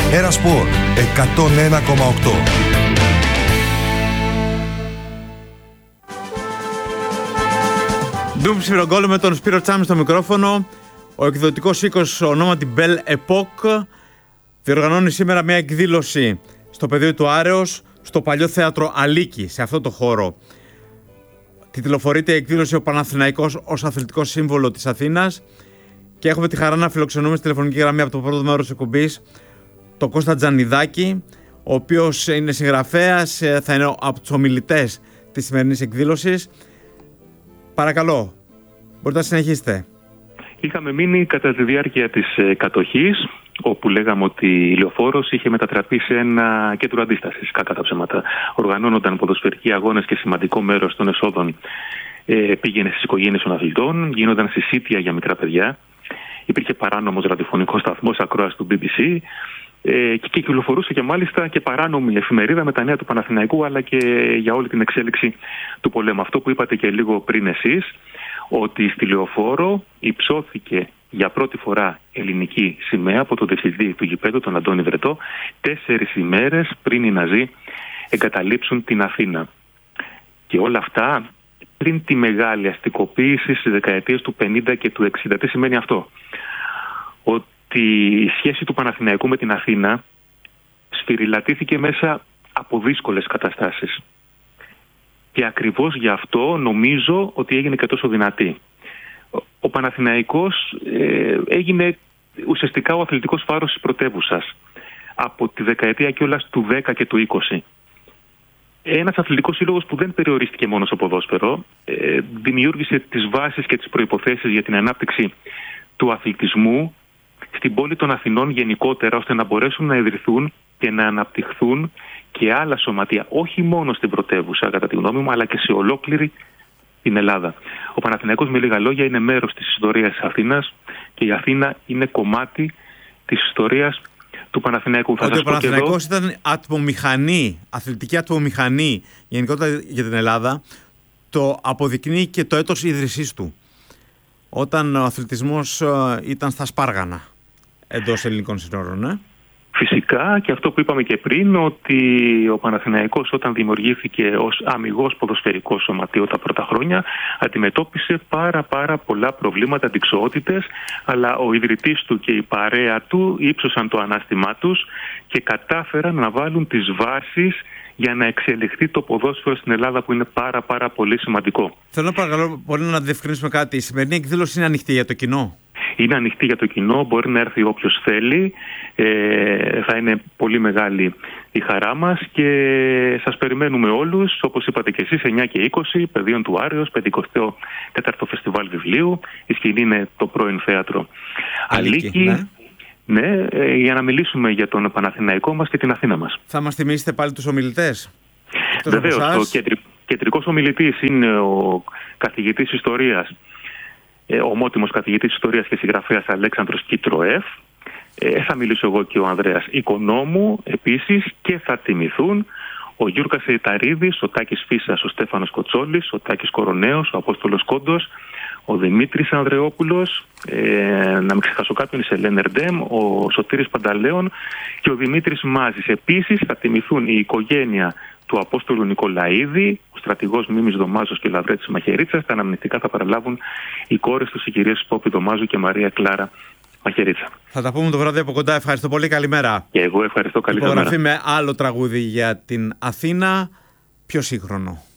Ένα Σπορ 101,8. Ντουμ Σφυρογκόλου με τον Σπύρο Τσάμι στο μικρόφωνο. Ο εκδοτικός οίκος ονόματι Belle Epoque διοργανώνει σήμερα μια εκδήλωση στο πεδίο του Άρεως, στο παλιό θέατρο Αλίκη, σε αυτό το χώρο. Τιτλοφορείται η εκδήλωση «Ο Παναθηναϊκός ως αθλητικός σύμβολο της Αθήνας» και έχουμε τη χαρά να φιλοξενούμε στη τηλεφωνική γραμμή από το πρώτο μέρος της εκπομπής τον Κώστα Τζανιδάκη, ο οποίος είναι συγγραφέας, θα είναι από τους ομιλητές της σημερινής εκδήλωσης. Παρακαλώ, μπορείτε να συνεχίσετε. Είχαμε μείνει κατά τη διάρκεια της κατοχής, όπου λέγαμε ότι η Λεωφόρος είχε μετατραπεί σε ένα κέντρο αντίστασης, κατά τα ψέματα. Οργανώνονταν ποδοσφαιρικοί αγώνες και σημαντικό μέρος των εσόδων πήγαινε στις οικογένειες των αθλητών, γίνονταν συσίτια για μικρά παιδιά. Υπήρχε παράνομος ραδιοφωνικός σταθμός ακρόαση του BBC και κυκλοφορούσε και μάλιστα και παράνομη εφημερίδα με τα νέα του Παναθηναϊκού, αλλά και για όλη την εξέλιξη του πολέμου. Αυτό που είπατε και λίγο πριν εσείς, ότι στη Λεωφόρο υψώθηκε για πρώτη φορά ελληνική σημαία από τον διευθυντή του γηπέδου, τον Αντώνη Βρετό, 4 ημέρες πριν οι Ναζί εγκαταλείψουν την Αθήνα. Και όλα αυτά πριν τη μεγάλη αστικοποίηση στις δεκαετίες του 50 και του 60. Τι σημαίνει αυτό? Ότι η σχέση του Παναθηναϊκού με την Αθήνα σφυριλατήθηκε μέσα από δύσκολες καταστάσεις. Και ακριβώς γι' αυτό νομίζω ότι έγινε και τόσο δυνατή. Ο Παναθηναϊκός έγινε ουσιαστικά ο αθλητικός φάρος της πρωτεύουσας από τη δεκαετία κιόλας του 10 και του 20. Ένας αθλητικός σύλλογος που δεν περιορίστηκε μόνο στο ποδόσφαιρο, δημιούργησε τις βάσεις και τις προϋποθέσεις για την ανάπτυξη του αθλητισμού στην πόλη των Αθηνών γενικότερα, ώστε να μπορέσουν να ιδρυθούν και να αναπτυχθούν και άλλα σωματεία, όχι μόνο στην πρωτεύουσα κατά τη γνώμη μου, αλλά και σε ολόκληρη την Ελλάδα. Ο Παναθηναϊκός, με λίγα λόγια, είναι μέρος της ιστορίας της Αθήνας και η Αθήνα είναι κομμάτι της ιστορίας του Παναθηναϊκού. Ότι ο Παναθηναϊκός ήταν ατμομηχανή, αθλητική ατμομηχανή γενικότερα για την Ελλάδα, το αποδεικνύει και το έτος ίδρυσής του, όταν ο αθλητισμός ήταν στα σπάργανα εντός ελληνικών συνόρων. Φυσικά, και αυτό που είπαμε και πριν, ότι ο Παναθηναϊκός όταν δημιουργήθηκε ως αμιγώς ποδοσφαιρικό σωματείο τα πρώτα χρόνια, αντιμετώπισε πάρα πολλά προβλήματα, αντιξοότητες, αλλά ο ιδρυτής του και η παρέα του ύψωσαν το ανάστημά τους και κατάφεραν να βάλουν τις βάσεις για να εξελιχθεί το ποδόσφαιρο στην Ελλάδα, που είναι πάρα πολύ σημαντικό. Θέλω παρακαλώ πολύ να διευκρινίσουμε κάτι. Η σημερινή εκδήλωση είναι ανοιχτή για το κοινό? Είναι ανοιχτή για το κοινό, μπορεί να έρθει όποιος θέλει, θα είναι πολύ μεγάλη η χαρά μας και σας περιμένουμε όλους, όπως είπατε και εσείς, 9 και 20, πεδίων του Άρεως, 54ο Φεστιβάλ Βιβλίου, η σκηνή είναι το πρώην θέατρο Αλίκη. Ναι, για να μιλήσουμε για τον Παναθηναϊκό μας και την Αθήνα μας. Θα μας θυμίσετε πάλι τους ομιλητές? Βεβαίως, ο κεντρικός ομιλητής είναι ο καθηγητής ιστορίας, ομότιμος καθηγητής ιστορίας και συγγραφέας Αλέξανδρος Κιτροέφ. Θα μιλήσω εγώ και ο Ανδρέας Οικονόμου επίσης, και θα τιμηθούν ο Γιούρκας Εϊταρίδης, ο Τάκης Φίσας, ο Στέφανος Κοτσόλης, ο Τάκης Κοροναίος, ο Απόστολος Κόντος, ο Δημήτρης Ανδρεόπουλος, να μην ξεχάσω κάποιον, η Σελέν Ερντέμ, ο Σωτήρης Πανταλέων και ο Δημήτρης Μάζης. Επίσης θα τιμηθούν η οικογένεια του Απόστολου Νικολαίδη, ο στρατηγός Μίμης Δωμάζος και η Λαβρέτης Μαχαιρίτσα. Τα αναμνηστικά θα παραλάβουν οι κόρες τους, οι κυρίες Πόπη Δωμάζου και Μαρία Κλάρα Μαχαιρίτσα. Θα τα πούμε το βράδυ από κοντά. Ευχαριστώ πολύ. Καλημέρα. Και εγώ ευχαριστώ. Καλή μέρα. Υπογραφή με άλλο τραγούδι για την Αθήνα, πιο σύγχρονο.